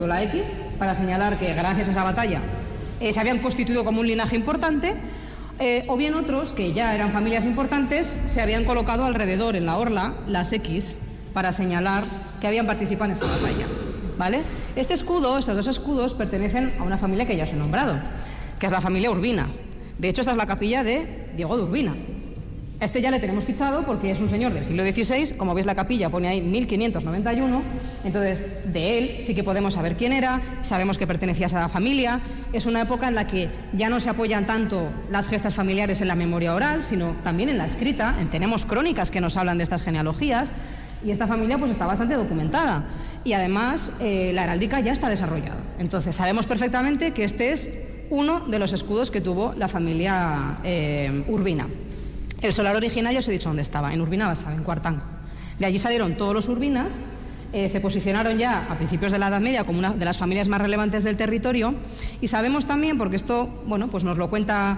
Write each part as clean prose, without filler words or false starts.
la X para señalar que gracias a esa batalla se habían constituido como un linaje importante, o bien otros, que ya eran familias importantes, se habían colocado alrededor en la orla las X para señalar que habían participado en esa batalla, ¿vale? Estos dos escudos pertenecen a una familia que ya os he nombrado, que es la familia Urbina. De hecho, esta es la capilla de Diego de Urbina. A este ya le tenemos fichado porque es un señor del siglo XVI, como veis la capilla pone ahí 1591, entonces de él sí que podemos saber quién era, sabemos que pertenecía a esa familia. Es una época en la que ya no se apoyan tanto las gestas familiares en la memoria oral, sino también en la escrita. Tenemos crónicas que nos hablan de estas genealogías y esta familia pues está bastante documentada y además la heráldica ya está desarrollada. Entonces sabemos perfectamente que este es uno de los escudos que tuvo la familia Urbina. El solar original ya os he dicho dónde estaba, en Urbina Bassada, en Cuartango. De allí salieron todos los Urbinas, se posicionaron ya a principios de la Edad Media como una de las familias más relevantes del territorio, y sabemos también, porque esto pues nos lo cuenta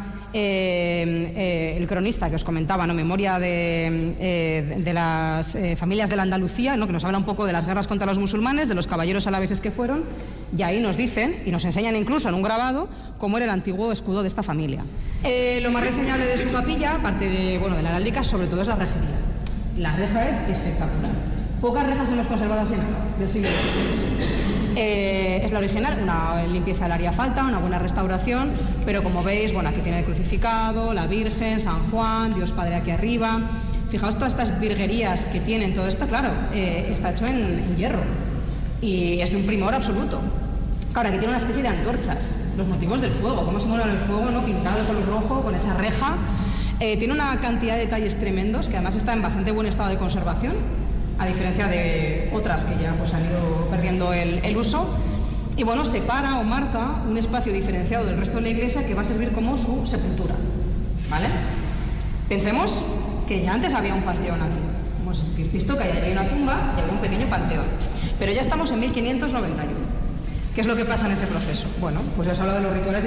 el cronista que os comentaba, ¿no? Memoria de las familias de la Andalucía, ¿no? Que nos habla un poco de las guerras contra los musulmanes, de los caballeros alaveses que fueron, y ahí nos dicen, y nos enseñan incluso en un grabado, cómo era el antiguo escudo de esta familia. Lo más reseñable de su capilla, aparte de la heráldica, sobre todo es la rejería. La reja es espectacular. Pocas rejas hemos conservado así del siglo XVI. Es la original, una limpieza le haría falta, una buena restauración, pero como veis, aquí tiene el crucificado, la Virgen, San Juan, Dios Padre aquí arriba. Fijaos todas estas virguerías que tienen, todo esto, claro, está hecho en hierro y es de un primor absoluto. Claro, aquí tiene una especie de antorchas, los motivos del fuego, cómo se mueve el fuego, ¿no? Pintado de color rojo, con esa reja. Tiene una cantidad de detalles tremendos, que además está en bastante buen estado de conservación, a diferencia de otras que ya han ido perdiendo el uso. Y separa o marca un espacio diferenciado del resto de la iglesia que va a servir como su sepultura, ¿vale? Pensemos que ya antes había un panteón aquí. Hemos visto que hay una tumba y había un pequeño panteón. Pero ya estamos en 1591. ¿Qué es lo que pasa en ese proceso? Pues ya os he hablado de los rituales